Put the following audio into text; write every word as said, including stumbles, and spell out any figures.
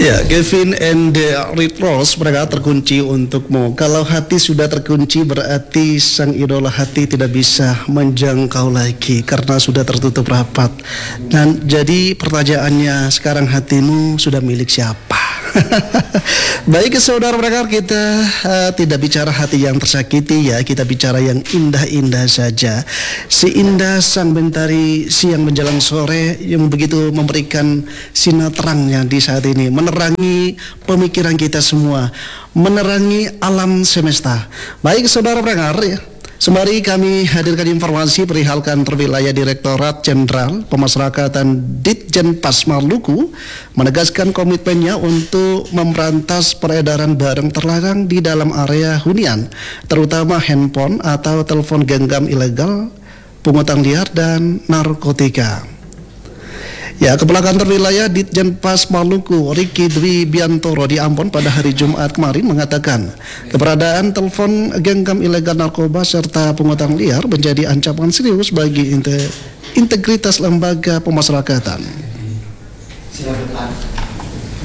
Ya, Kevin and the Red Rose mereka terkunci untukmu. Kalau hati sudah terkunci berarti sang idola hati tidak bisa menjangkau lagi karena sudah tertutup rapat. Dan jadi pertanyaannya, sekarang hatimu sudah milik siapa? Baik saudara pendengar, kita uh, tidak bicara hati yang tersakiti ya, kita bicara yang indah-indah saja. Si indah sang mentari siang menjelang sore yang begitu memberikan sinar terangnya di saat ini, menerangi pemikiran kita semua, menerangi alam semesta. Baik saudara pendengar ya, sembari kami hadirkan informasi perihalkan terwilayah Direktorat Jenderal Pemasyarakatan Ditjenpas Maluku menegaskan komitmennya untuk memberantas peredaran barang terlarang di dalam area hunian, terutama handphone atau telepon genggam ilegal, pungutan liar dan narkotika. Ya, Kepala Kantor Wilayah Ditjenpas Maluku Riki Dwi Biantoro di Ambon pada hari Jumat kemarin mengatakan keberadaan telepon genggam ilegal, narkoba serta pungutan liar menjadi ancaman serius bagi integritas lembaga pemasyarakatan.